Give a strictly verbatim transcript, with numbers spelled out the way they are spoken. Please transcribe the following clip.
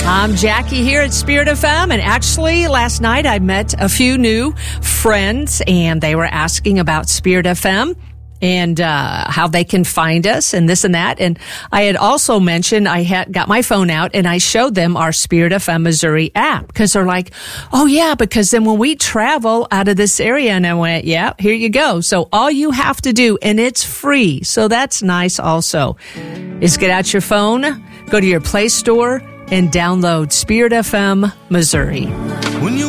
I'm Jackie here at Spirit F M, and actually last night I met a few new friends, and they were asking about Spirit F M and uh how they can find us and this and that. And I had also mentioned I had got my phone out and I showed them our Spirit F M Missouri app, because they're like, oh yeah, because then when we travel out of this area, and I went, yeah, here you go. So all you have to do, and it's free, so that's nice also, is get out your phone, go to your Play Store, and download Spirit F M Missouri. When you